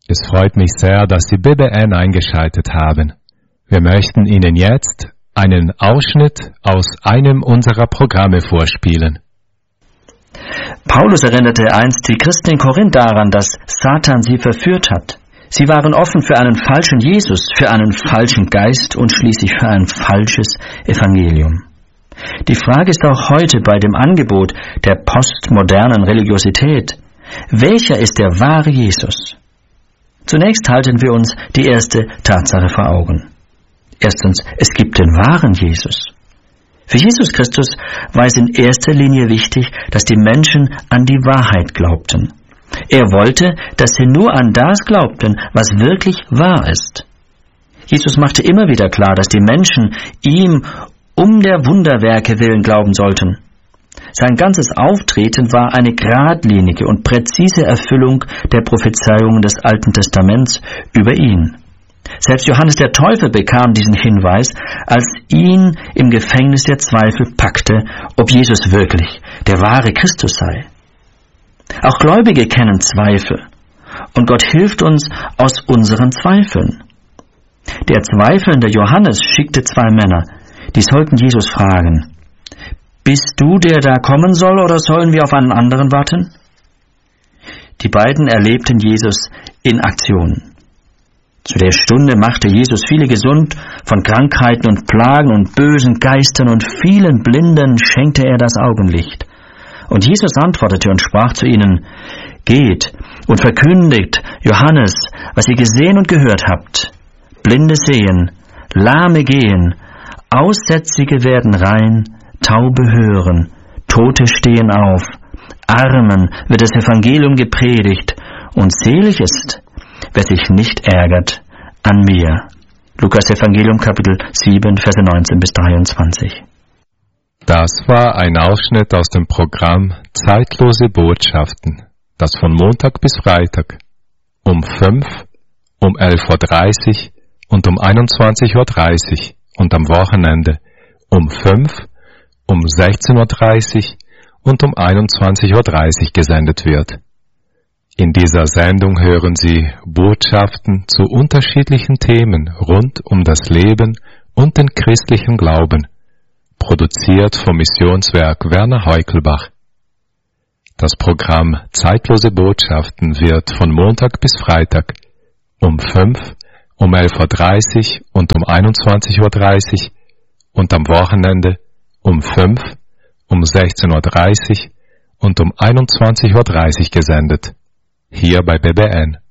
Es freut mich sehr, dass Sie BBN eingeschaltet haben. Wir möchten Ihnen jetzt einen Ausschnitt aus einem unserer Programme vorspielen. Paulus erinnerte einst die Christen in Korinth daran, dass Satan sie verführt hat. Sie waren offen für einen falschen Jesus, für einen falschen Geist und schließlich für ein falsches Evangelium. Die Frage ist auch heute bei dem Angebot der postmodernen Religiosität: Welcher ist der wahre Jesus? Zunächst halten wir uns die erste Tatsache vor Augen. Erstens, es gibt den wahren Jesus. Für Jesus Christus war es in erster Linie wichtig, dass die Menschen an die Wahrheit glaubten. Er wollte, dass sie nur an das glaubten, was wirklich wahr ist. Jesus machte immer wieder klar, dass die Menschen ihm um der Wunderwerke willen glauben sollten. Sein ganzes Auftreten war eine geradlinige und präzise Erfüllung der Prophezeiungen des Alten Testaments über ihn. Selbst Johannes der Täufer bekam diesen Hinweis, als ihn im Gefängnis der Zweifel packte, ob Jesus wirklich der wahre Christus sei. Auch Gläubige kennen Zweifel, und Gott hilft uns aus unseren Zweifeln. Der zweifelnde Johannes schickte 2 Männer, die sollten Jesus fragen: Bist du, der da kommen soll, oder sollen wir auf einen anderen warten? Die beiden erlebten Jesus in Aktion. Zu der Stunde machte Jesus viele gesund von Krankheiten und Plagen und bösen Geistern, und vielen Blinden schenkte er das Augenlicht. Und Jesus antwortete und sprach zu ihnen: Geht und verkündigt Johannes, was ihr gesehen und gehört habt. Blinde sehen, Lahme gehen, Aussätzige werden rein, Taube hören, Tote stehen auf, Armen wird das Evangelium gepredigt, und selig ist, wer sich nicht ärgert an mir. Lukas Evangelium Kapitel 7, Verse 19 bis 23. Das war ein Ausschnitt aus dem Programm Zeitlose Botschaften, das von Montag bis Freitag um 5, um 11.30 Uhr und um 21.30 Uhr und am Wochenende um 5, um 16.30 Uhr und um 21.30 Uhr gesendet wird. In dieser Sendung hören Sie Botschaften zu unterschiedlichen Themen rund um das Leben und den christlichen Glauben, produziert vom Missionswerk Werner Heukelbach. Das Programm Zeitlose Botschaften wird von Montag bis Freitag um 5, um 11.30 Uhr und um 21.30 Uhr und am Wochenende um 5, um 16.30 Uhr und um 21.30 Uhr gesendet. Hier bei BBN.